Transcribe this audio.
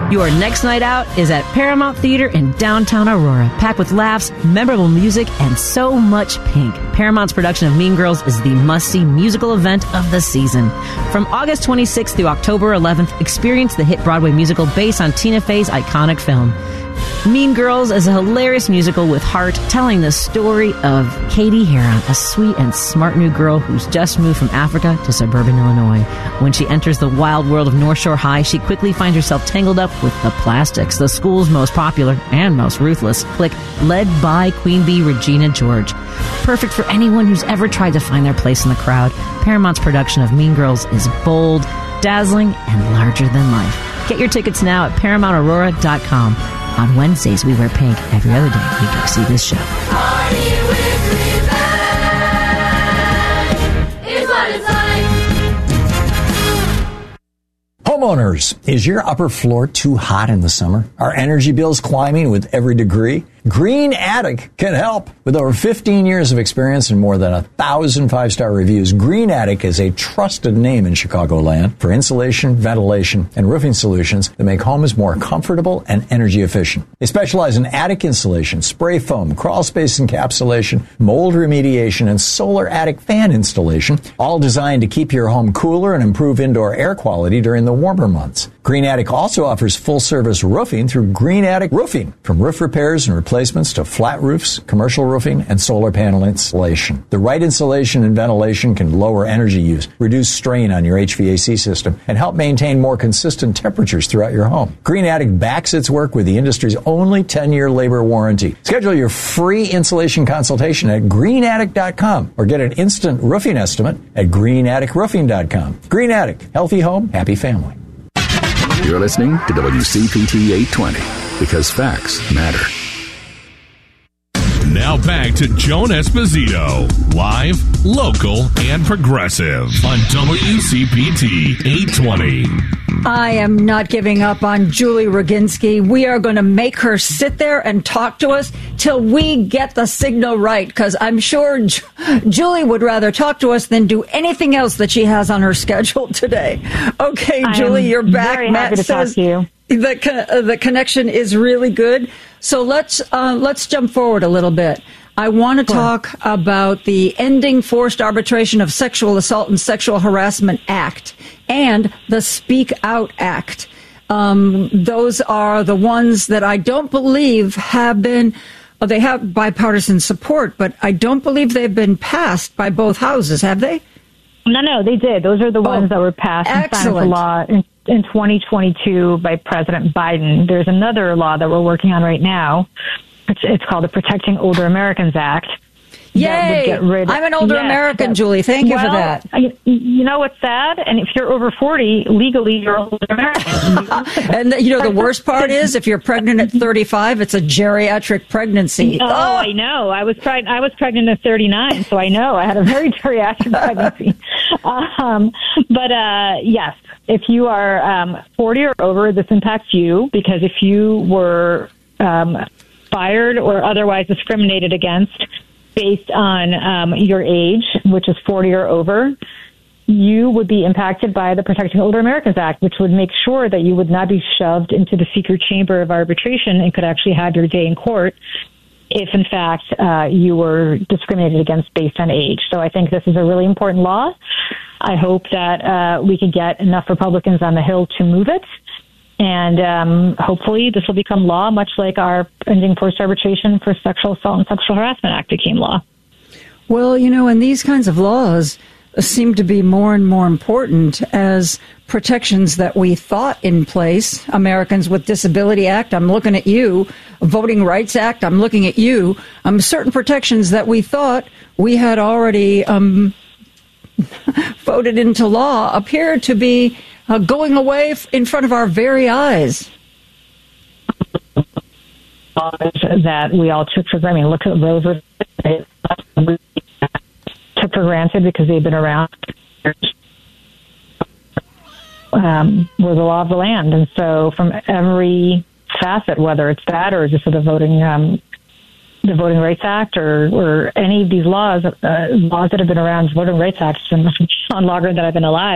Your next night out is at Paramount Theater in downtown Aurora, packed with laughs, memorable music, and so much pink. Paramount's production of Mean Girls is the must-see musical event of the season. From August 26th through October 11th, experience the hit Broadway musical based on Tina Fey's iconic film. Mean Girls is a hilarious musical with heart, telling the story of Katie Heron, a sweet and smart new girl who's just moved from Africa to suburban Illinois. When she enters the wild world of North Shore High, she quickly finds herself tangled up with the Plastics, the school's most popular and most ruthless clique, led by Queen Bee Regina George. Perfect for anyone who's ever tried to find their place in the crowd, Paramount's production of Mean Girls is bold, dazzling, and larger than life. Get your tickets now at ParamountAurora.com. On Wednesdays, we wear pink. Every other day, we go see this show. Party with Revenge is what it's like. Homeowners, is your upper floor too hot in the summer? Are energy bills climbing with every degree? Green Attic can help. With over 15 years of experience and more than 1,000 five-star reviews, Green Attic is a trusted name in Chicagoland for insulation, ventilation, and roofing solutions that make homes more comfortable and energy efficient. They specialize in attic insulation, spray foam, crawl space encapsulation, mold remediation, and solar attic fan installation, all designed to keep your home cooler and improve indoor air quality during the warmer months. Green Attic also offers full-service roofing through Green Attic Roofing, from roof repairs and replacements to flat roofs, commercial roofing, and solar panel installation. The right insulation and ventilation can lower energy use, reduce strain on your HVAC system, and help maintain more consistent temperatures throughout your home. Green Attic backs its work with the industry's only 10-year labor warranty. Schedule your free insulation consultation at greenattic.com or get an instant roofing estimate at greenatticroofing.com. Green Attic, healthy home, happy family. You're listening to WCPT 820 because facts matter. Now back to Joan Esposito, live, local, and progressive on WCPT 820. I am not giving up on Julie Roginski. We are going to make her sit there and talk to us till we get the signal right, because I'm sure Julie would rather talk to us than do anything else that she has on her schedule today. Okay, Julie, you're back. Very happy to talk to you. The connection is really good. So let's jump forward a little bit. I want to talk about the Ending Forced Arbitration of Sexual Assault and Sexual Harassment Act and the Speak Out Act. Those are the ones that I don't believe have been, they have bipartisan support, but I don't believe they've been passed by both houses, have they? No, they did. Those are the ones that were passed and signed into law in 2022 by President Biden. There's another law that we're working on right now. It's called the Protecting Older Americans Act. Yay! I'm an older American, Julie. Thank you for that. You know what's sad? And if you're over 40, legally, you're older American. And the worst part is, if you're pregnant at 35, it's a geriatric pregnancy. Oh, I know. I was pregnant at 39, so I know I had a very geriatric pregnancy. Yes, if you are 40 or over, this impacts you, because if you were fired or otherwise discriminated against based on your age, which is 40 or over, you would be impacted by the Protecting Older Americans Act, which would make sure that you would not be shoved into the secret chamber of arbitration and could actually have your day in court if, in fact, you were discriminated against based on age. So I think this is a really important law. I hope that we can get enough Republicans on the Hill to move it. And hopefully this will become law, much like our Ending Forced Arbitration for Sexual Assault and Sexual Harassment Act became law. Well, and these kinds of laws seem to be more and more important as protections that we thought in place. Americans with Disability Act, I'm looking at you. Voting Rights Act, I'm looking at you. Certain protections that we thought we had already voted into law appear to be going away in front of our very eyes. That we all took for granted. Look at Roe versus Wade. Took for granted because they've been around. Were the law of the land. And so from every facet, whether it's that or just the Voting Rights Act or any of these laws that have been around, Voting Rights Act has been on longer than I've been alive.